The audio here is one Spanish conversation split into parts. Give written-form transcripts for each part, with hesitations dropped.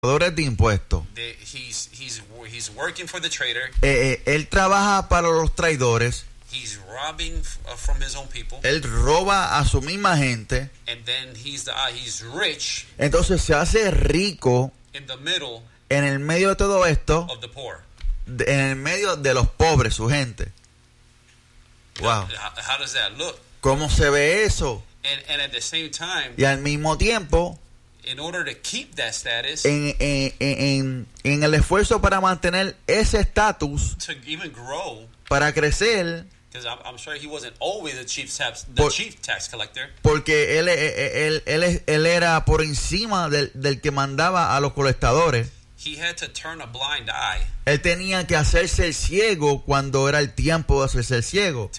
de impuestos. He's working for the trader. Él trabaja para los traidores. He's robbing from his own people. Él roba a su misma gente. And then he's rich. Entonces se hace rico in the middle en el medio de todo esto, of the poor. En el medio de los pobres, su gente. Wow. How does that look? ¿Cómo se ve eso? And at the same time, y al mismo tiempo, in order to keep that status, en el esfuerzo para mantener ese estatus, to even grow, para crecer, because I'm sure he wasn't always the chief tax collector. Porque él era por encima del que mandaba a los colectadores. He had to turn a blind eye. Él tenía que hacerse el ciego cuando era el tiempo de hacerse el ciego.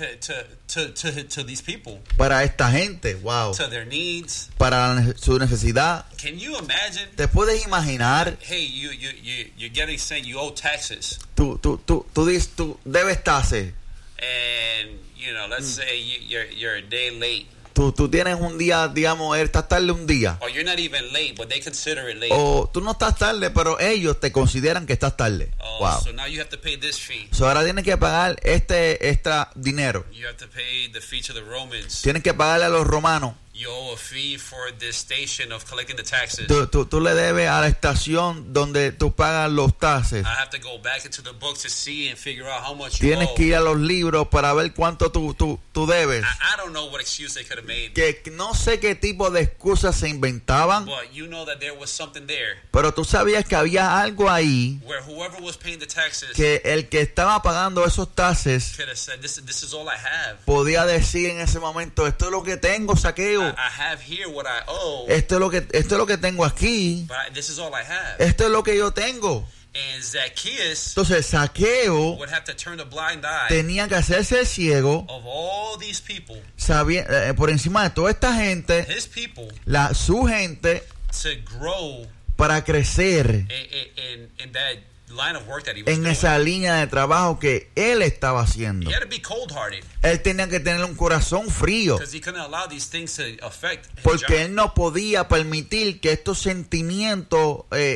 To these people. Para esta gente, wow. To their needs. Para su necesidad. Can you imagine? ¿Te puedes imaginar? Hey, you're getting saying you owe taxes. Tú debes taxes. And let's say you're a day late. Tú tienes un día, digamos, estás tarde un día. Or you're not even late, but they consider it late. O tú no estás tarde, pero ellos te consideran que estás tarde. Wow. So now you have to pay this fee. So ahora tienes que pagar extra dinero. You have to pay the fee to the Romans. Tienes que pagarle a los romanos. You owe a fee for this station of collecting the taxes. Tú le debes a la estación donde tú pagas los taxes. I have to go back into the books to see and figure out how much you Tienes owe. que ir a los libros para ver cuánto tú debes. I don't know what excuse they could have made. Que no sé qué tipo de excusas se inventaban. But you know that there was something there. Pero tú sabías que había algo ahí. Where whoever was paying the taxes. Que el que estaba pagando esos taxes. Could have said, this is all I have. Podía decir en ese momento, esto es lo que tengo, saqueo. I have here what I owe. Esto es lo que tengo aquí. But this is all I have. Esto es lo que yo tengo. And Zacchaeus, entonces Zaqueo would have to turn a blind eye tenía que hacerse el ciego of all these people, por encima de toda esta gente, his people, su gente, to grow para crecer in that line of work that he was en doing. esa línea de trabajo que él estaba haciendo. He had to be cold-hearted. Él tenía que tener un corazón frío. Because he couldn't allow these things to affect his porque job. él no podía permitir que estos sentimientos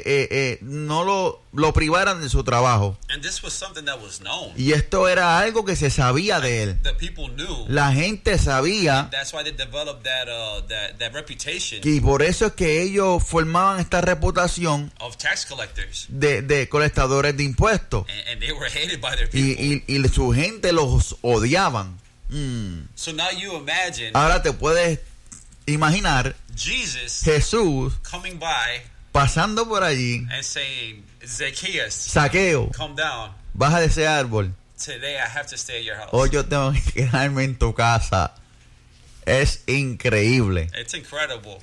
no lo privaran de su trabajo. And this was something that was known. Y esto era algo que se sabía de él. The people knew. La gente sabía. That's why they developed that reputation. Y por eso es que ellos formaban esta reputación of tax collectors. De colectadores de impuestos. And they were hated by their people. Y su gente los odiaban. So now you imagine. Ahora te puedes imaginar Jesus Jesús coming by, pasando por allí, and saying, Zacchaeus, Zaqueo, come down. Baja de ese árbol. Today I have to stay at your house. Hoy yo tengo que quedarme en tu casa. Es increíble. It's incredible.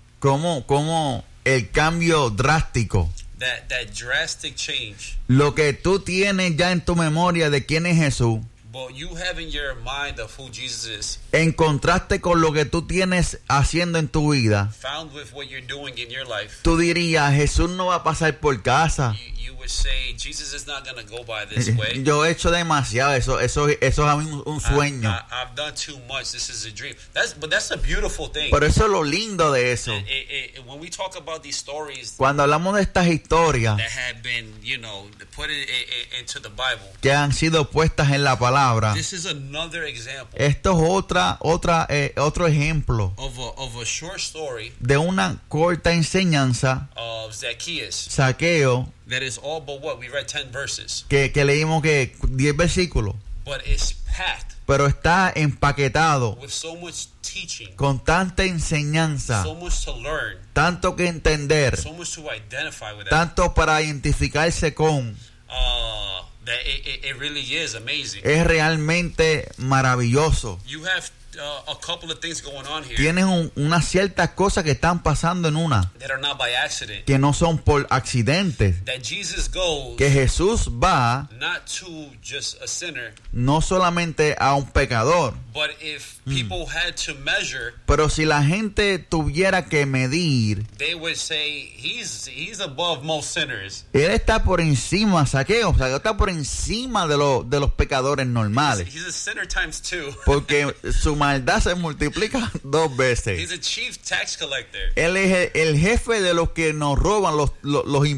Como el cambio drástico. That drastic change. Lo que tú tienes ya en tu memoria de quién es Jesús. But you have in your mind of who Jesus is. En contraste con lo que tú tienes haciendo en tu vida. Found with what you're doing in your life. Tú dirías, Jesús no va a pasar por casa. You would say, Jesus is not going to go by this way. Yo he hecho demasiado, eso es a mí un sueño. I've done too much. This is a dream. But that's a beautiful thing. Pero eso es lo lindo de eso. When we talk about these stories, cuando hablamos de estas historias that have been, put into the Bible, que han sido puestas en la palabra, this is another example. Esto es otro ejemplo of a short story de una corta enseñanza of Zacchaeus. Zaqueo. That is all but what we read 10 verses. Que leímos que 10 versículos. But it's packed. Pero está empaquetado with so much teaching, con tanta enseñanza, so much to learn, tanto que entender, so much to identify with that, tanto para identificarse con. That it really is amazing. Es realmente maravilloso. You have a couple of things going on here. Tienes unas ciertas cosas que están pasando en una. That are not by accident. Que no son por accidentes. That Jesus goes. Que Jesús va. Not to just a sinner. No solamente a un pecador. But if people had to measure. Pero si la gente tuviera que medir. They would say he's above most sinners. Él está por encima, Zaqueo. Zaqueo está por encima de los pecadores normales. He's a sinner times 2. Porque su maldad se multiplica 2 veces. He's a chief tax collector. Él es el jefe de los que nos roban los